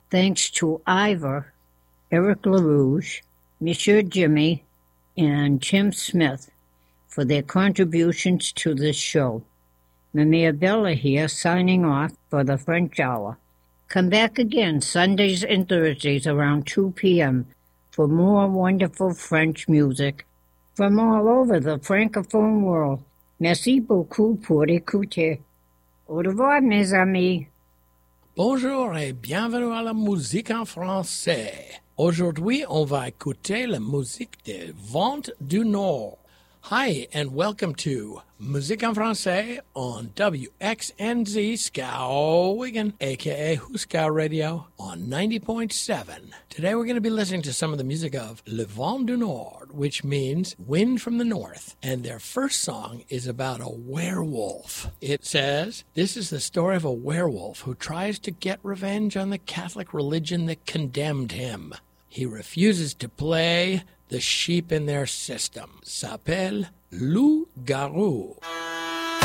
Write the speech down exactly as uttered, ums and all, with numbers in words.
Thanks to Ivor, Eric LaRouge, Monsieur Jimmy, and Tim Smith for their contributions to this show. Mimir Bella here, signing off for the French Hour. Come back again Sundays and Thursdays around two p.m. for more wonderful French music from all over the francophone world. Merci beaucoup pour écouter. Au revoir, mes amis. Bonjour et bienvenue à la musique en français. Aujourd'hui, on va écouter la musique de Vent du Nord. Hi, and welcome to Musique en français on W X N Z Skowhegan, a k a. Huskow Radio, on ninety point seven. Today we're going to be listening to some of the music of Le Vent du Nord, which means wind from the north. And their first song is about a werewolf. It says, this is the story of a werewolf who tries to get revenge on the Catholic religion that condemned him. He refuses to play the sheep in their system. S'appelle Loup-Garou.